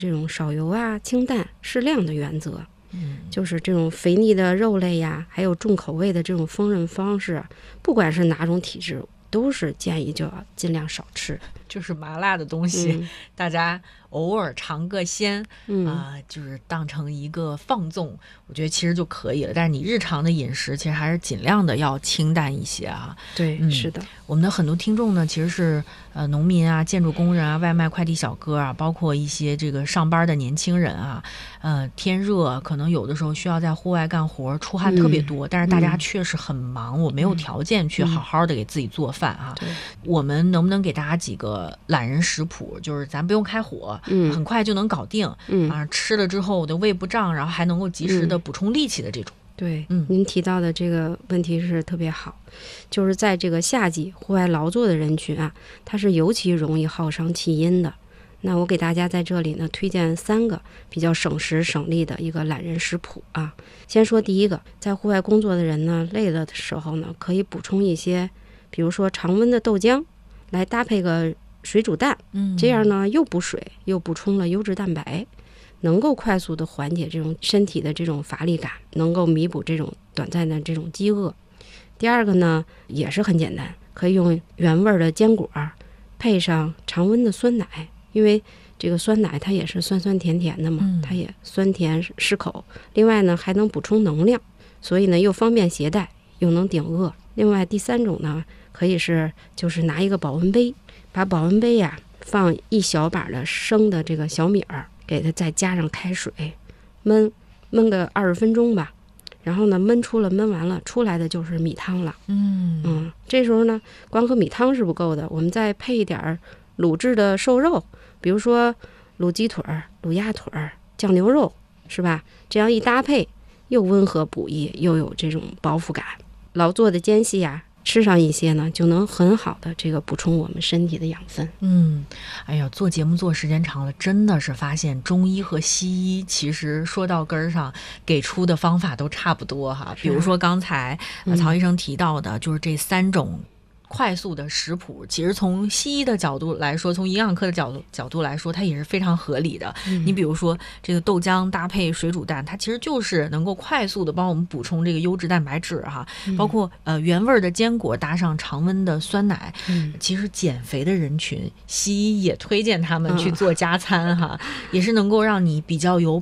这种少油啊、清淡、适量的原则。就是这种肥腻的肉类呀，还有重口味的这种烹饪方式，不管是哪种体质，都是建议就要尽量少吃。 就是麻辣的东西，大家偶尔尝个鲜，就是当成一个放纵，我觉得其实就可以了。但是你日常的饮食其实还是尽量的要清淡一些啊。 对，是的。 我们的很多听众呢，其实是农民啊、建筑工人啊、外卖快递小哥啊，包括一些这个上班的年轻人啊。天热可能有的时候需要在户外干活，出汗特别多，但是大家确实很忙，我没有条件去好好的给自己做饭啊。我们能不能给大家几个懒人食谱，就是咱不用开火，很快就能搞定，吃了之后我的胃不胀，然后还能够及时的补充力气的这种。 对，您提到的这个问题是特别好，就是在这个夏季户外劳作的人群啊，它是尤其容易耗伤气阴的。那我给大家在这里呢推荐3个比较省时省力的一个懒人食谱啊。先说第一个，在户外工作的人呢，累了的时候呢，可以补充一些，比如说常温的豆浆，来搭配个水煮蛋，这样呢又补水又补充了优质蛋白，能够快速的缓解这种身体的这种乏力感，能够弥补这种短暂的这种饥饿。第二个呢也是很简单，可以用原味的坚果配上常温的酸奶，因为这个酸奶它也是酸酸甜甜的嘛，它也酸甜适口，另外呢还能补充能量，所以呢又方便携带又能顶饿。另外第3种呢可以就是拿一个保温杯，把保温杯放1小把的生的这个小米儿，给它再加上开水焖个20分钟吧，然后呢焖完了出来的就是米汤了。这时候呢光喝米汤是不够的，我们再配一点卤制的瘦肉，比如说卤鸡腿、卤鸭腿、酱牛肉，是吧？这样一搭配，又温和补益，又有这种饱腹感。劳作的间隙吃上一些呢，就能很好的这个补充我们身体的养分。 哎呀，做节目做时间长了，真的是发现中医和西医其实说到根儿上给出的方法都差不多哈。比如说刚才曹医生提到的，就是这3种快速的食谱，其实从西医的角度来说，从营养科的角度来说，它也是非常合理的。你比如说这个豆浆搭配水煮蛋，它其实就是能够快速的帮我们补充这个优质蛋白质哈。包括原味的坚果搭上常温的酸奶，其实减肥的人群，西医也推荐他们去做加餐哈，也是能够让你比较有